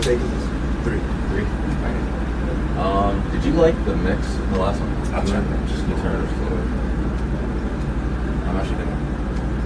take is this? 3. 3. Did you like the mix in the last one? I'll turn it. Just the turn. I'm actually gonna.